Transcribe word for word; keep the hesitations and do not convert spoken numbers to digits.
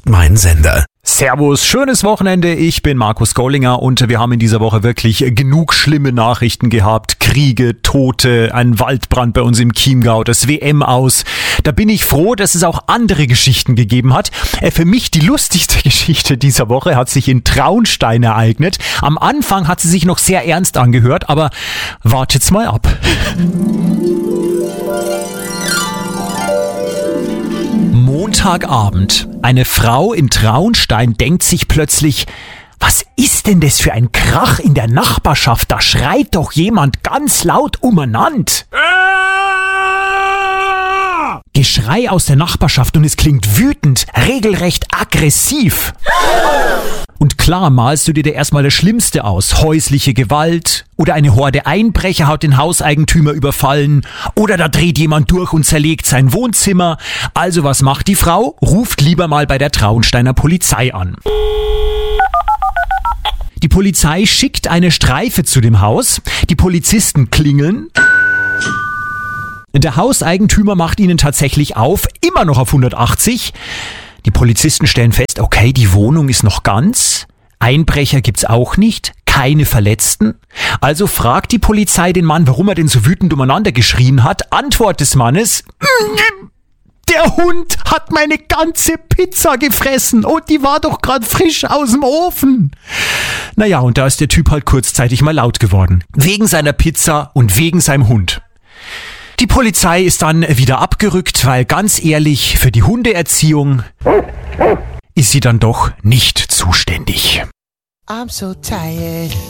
mein Sender. Servus, schönes Wochenende. Ich bin Markus Gollinger und wir haben in dieser Woche wirklich genug schlimme Nachrichten gehabt. Kriege, Tote, ein Waldbrand bei uns im Chiemgau, das W M aus. Da bin ich froh, dass es auch andere Geschichten gegeben hat. Für mich die lustigste Geschichte dieser Woche hat sich in Traunstein ereignet. Am Anfang hat sie sich noch sehr ernst angehört, aber wartet's mal ab. Montagabend. Eine Frau in Traunstein denkt sich plötzlich, was ist denn das für ein Krach in der Nachbarschaft? Da schreit doch jemand ganz laut umeinander. Geschrei aus der Nachbarschaft und es klingt wütend, regelrecht aggressiv. Und klar malst du dir da erstmal das Schlimmste aus. Häusliche Gewalt oder eine Horde Einbrecher hat den Hauseigentümer überfallen oder da dreht jemand durch und zerlegt sein Wohnzimmer. Also was macht die Frau? Ruft lieber mal bei der Traunsteiner Polizei an. Die Polizei schickt eine Streife zu dem Haus. Die Polizisten klingeln. Der Hauseigentümer macht ihnen tatsächlich auf, immer noch auf hundertachtzig. Die Polizisten stellen fest, okay, die Wohnung ist noch ganz, Einbrecher gibt's auch nicht, keine Verletzten. Also fragt die Polizei den Mann, warum er denn so wütend umeinander geschrien hat. Antwort des Mannes: Der Hund hat meine ganze Pizza gefressen und die war doch gerade frisch aus dem Ofen. Naja, und da ist der Typ halt kurzzeitig mal laut geworden. Wegen seiner Pizza und wegen seinem Hund. Die Polizei ist dann wieder abgerückt, weil ganz ehrlich, für die Hundeerziehung ist sie dann doch nicht zuständig. I'm so tired.